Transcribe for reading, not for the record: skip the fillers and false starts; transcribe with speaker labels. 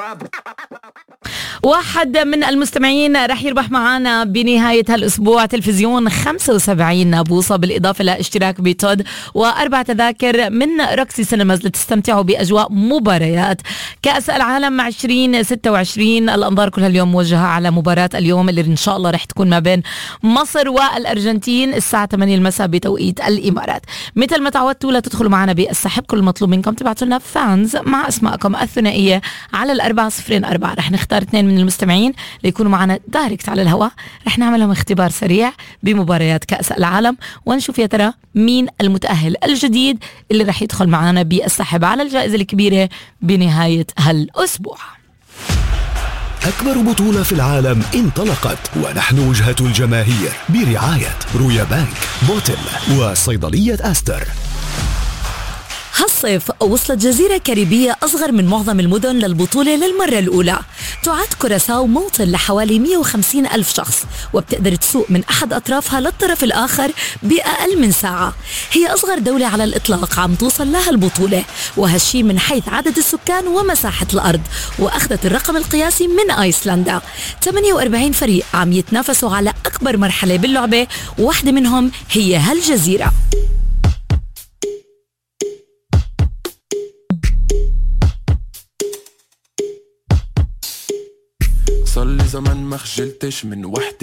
Speaker 1: واحد من المستمعين رح يربح معنا بنهاية هالأسبوع تلفزيون 75 بوصة بالإضافة لاشتراك بتود و4 تذاكر من روكسي سينماز لتستمتعوا بأجواء مباريات كأس العالم 2026. الأنظار كلها اليوم موجهة على مباراة اليوم اللي إن شاء الله رح تكون ما بين مصر والأرجنتين الساعة 8 المساء بتوقيت الإمارات. مثل ما تعودتوا لا تدخلوا معنا بالسحب، كل المطلوب منكم تبعتوا لنا فانز مع أسماءكم الثنائية على 404. رح نختار 2 من المستمعين ليكونوا معنا دايركت على الهواء. رح نعمل لهم اختبار سريع بمباريات كأس العالم ونشوف يا ترى مين المتأهل الجديد اللي رح يدخل معنا بالسحب على الجائزة الكبيرة بنهاية هالأسبوع.
Speaker 2: أكبر بطولة في العالم انطلقت ونحن وجهة الجماهير برعاية رويا بانك، بوتل وصيدلية أستر.
Speaker 3: هالصيف وصلت جزيرة كاريبية أصغر من معظم المدن للبطولة للمرة الأولى. تعد كوراساو موطن لحوالي 150 ألف شخص، وبتقدر تسوق من أحد أطرافها للطرف الآخر بأقل من ساعة. هي أصغر دولة على الإطلاق عم توصل لها البطولة، وهالشي من حيث عدد السكان ومساحة الأرض، وأخذت الرقم القياسي من أيسلندا. 48 فريق عم يتنافسوا على أكبر مرحلة باللعبة، واحدة منهم هي هالجزيرة.
Speaker 4: صار لي زمان ما خجلتش من وحدي.